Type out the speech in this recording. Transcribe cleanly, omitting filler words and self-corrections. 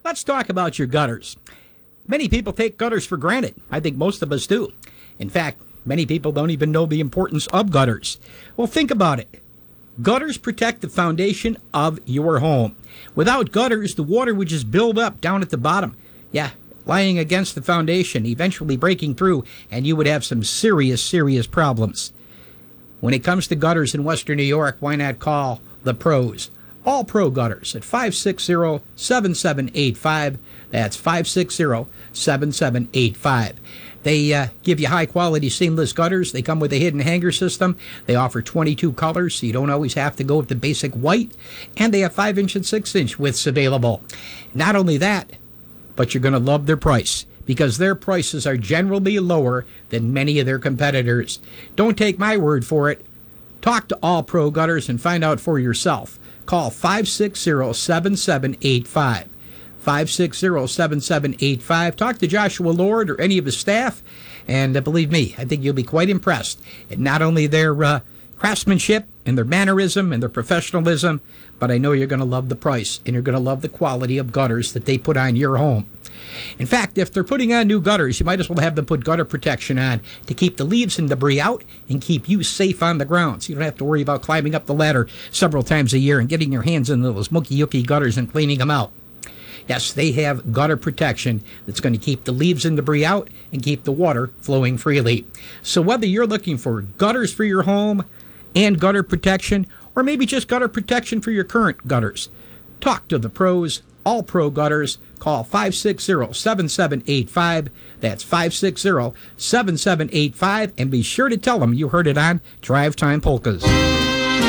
Let's talk about your gutters. Many people take gutters for granted. I think most of us do. In fact, many people don't even know the importance of gutters. Well, think about it. Gutters protect the foundation of your home. Without gutters, the water would just build up down at the bottom. Yeah, lying against the foundation, eventually breaking through, and you would have some serious, serious problems. When it comes to gutters in Western New York, why not call the pros? All Pro Gutters at 560-7785. That's 560-7785. They give you high-quality seamless gutters. They come with a hidden hanger system. They offer 22 colors, so you don't always have to go with the basic white. And they have 5-inch and 6-inch widths available. Not only that, but you're going to love their price, because their prices are generally lower than many of their competitors. Don't take my word for it. Talk to All Pro Gutters and find out for yourself. Call 560-7785. 560-7785. Talk to Joshua Lord or any of his staff, and believe me, I think you'll be quite impressed at not only their craftsmanship and their mannerism and their professionalism, but I know you're going to love the price and you're going to love the quality of gutters that they put on your home. In fact, if they're putting on new gutters, you might as well have them put gutter protection on to keep the leaves and debris out and keep you safe on the ground, so you don't have to worry about climbing up the ladder several times a year and getting your hands in those mucky-yucky gutters and cleaning them out. Yes, they have gutter protection that's going to keep the leaves and debris out and keep the water flowing freely. So whether you're looking for gutters for your home and gutter protection, or maybe just gutter protection for your current gutters, talk to the pros, All Pro Gutters. Call 560-7785. That's 560-7785. And be sure to tell them you heard it on Drive Time Polkas.